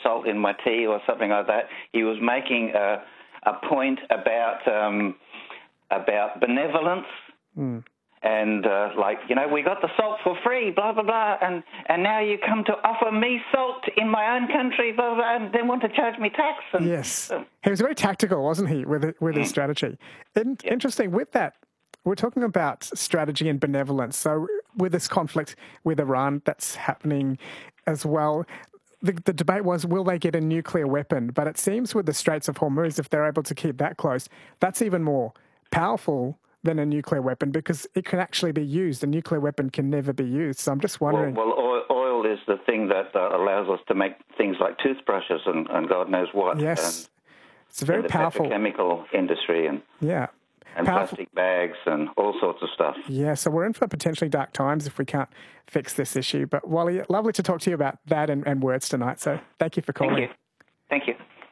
salt in my tea or something like that. He was making a point about benevolence. Mm. And, we got the salt for free, blah, blah, blah, and now you come to offer me salt in my own country, blah, blah, and then want to charge me tax. And, yes. He was very tactical, wasn't he, with his strategy? Interesting. With that, we're talking about strategy and benevolence. So with this conflict with Iran that's happening as well, the debate was, will they get a nuclear weapon? But it seems with the Straits of Hormuz, if they're able to keep that closed, that's even more powerful than a nuclear weapon because it can actually be used. A nuclear weapon can never be used. So I'm just wondering... Well, oil is the thing that allows us to make things like toothbrushes and God knows what. Yes. It's a very powerful... The petrochemical industry and plastic bags and all sorts of stuff. Yeah, so we're in for potentially dark times if we can't fix this issue. But Wally, lovely to talk to you about that and words tonight. So thank you for calling. Thank you.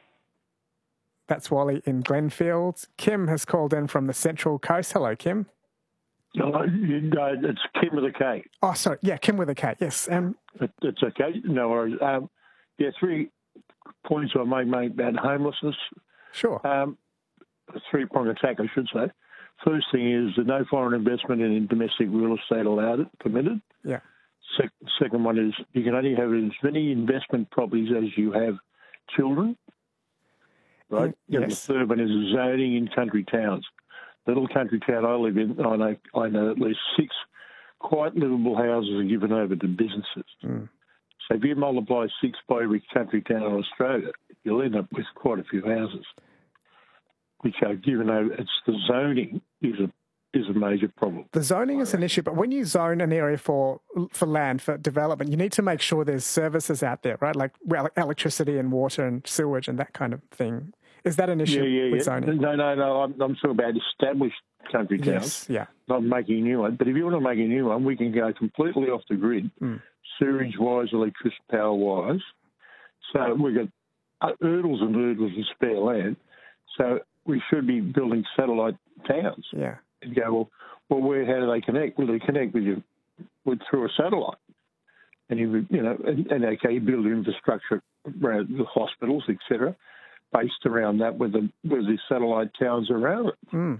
That's Wally in Glenfield. Kim has called in from the Central Coast. Hello, Kim. No, it's Kim with a K. Oh, sorry. Yeah, Kim with a K, yes. It's okay. No worries. 3 points I might make about homelessness. Sure. A three-pronged attack, I should say. First thing is no foreign investment in domestic real estate permitted. Yeah. Second one is you can only have as many investment properties as you have children. Right? Yes. And the third one is zoning in country towns. The little country town I live in, I know at least 6 quite livable houses are given over to businesses. Mm. So if you multiply 6 by every country town in Australia, you'll end up with quite a few houses, which are given over. It's the zoning is a major problem. The zoning is an issue, but when you zone an area for land, for development, you need to make sure there's services out there, right? Like electricity and water and sewage and that kind of thing. Is that an issue with zoning? No. I'm talking about established country towns. Yes, yeah. Not making a new one. But if you want to make a new one, we can go completely off the grid, sewerage-wise, electricity power-wise. So we've got hurdles and hurdles of spare land. So we should be building satellite towns. Yeah. And go, well, how do they connect? Well, they connect through a satellite. And you build infrastructure around the hospitals, etc., based around that with the satellite towns around it. Mm.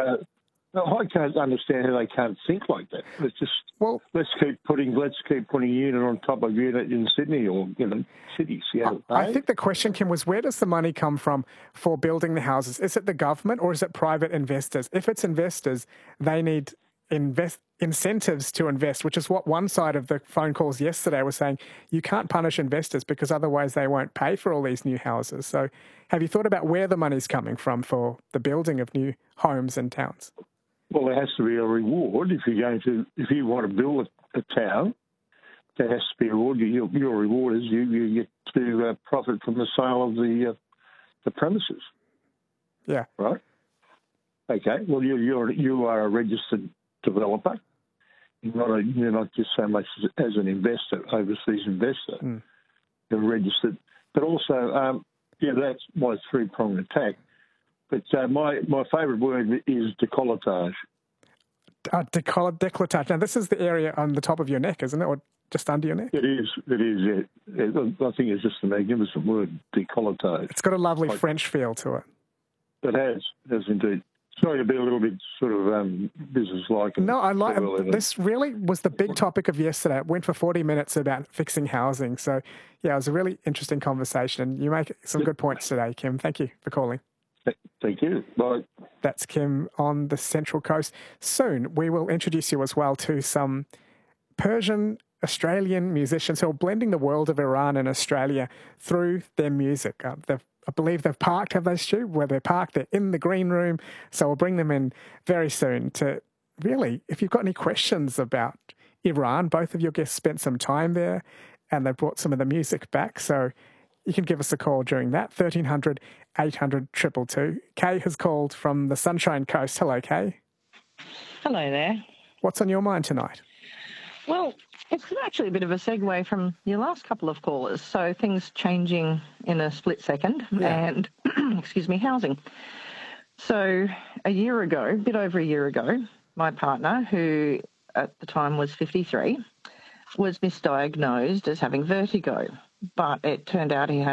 I can't understand how they can't think like that. It's just let's keep putting unit on top of unit in Sydney or cities. I think the question, Kim, was where does the money come from for building the houses? Is it the government or is it private investors? If it's investors, they need incentives to invest, which is what one side of the phone calls yesterday was saying. You can't punish investors because otherwise they won't pay for all these new houses. So have you thought about where the money's coming from for the building of new homes and towns? Well, there has to be a reward if you want to build a town. There has to be a reward. Your reward is you get to profit from the sale of the premises. Yeah. Right. Okay. Well, you are a registered developer. You're not just so much as an investor, overseas investor. Mm. You're registered, but also that's my three-pronged attack. But my favourite word is décolletage. Décolletage. Now, this is the area on the top of your neck, isn't it, or just under your neck? It is. Yeah. I think it's just a magnificent word, décolletage. It's got a lovely French feel to it. It has indeed. Sorry to be a little bit sort of business-like. No, I like this. Really was the big topic of yesterday. It went for 40 minutes about fixing housing. So, yeah, it was a really interesting conversation. You make some good points today, Kim. Thank you for calling. Thank you. Bye. That's Kim on the Central Coast. Soon, we will introduce you as well to some Persian Australian musicians who are blending the world of Iran and Australia through their music. I believe they've parked, have they, Stu? Where they're parked, they're in the green room. So we'll bring them in very soon to really, if you've got any questions about Iran, both of your guests spent some time there and they brought some of the music back. So you can give us a call during that, 1300 800 222. Kay has called from the Sunshine Coast. Hello, Kay. Hello there. What's on your mind tonight? Well, it's actually a bit of a segue from your last couple of callers. So things changing in a split second and, housing. So a bit over a year ago, my partner, who at the time was 53, was misdiagnosed as having vertigo. But it turned out he had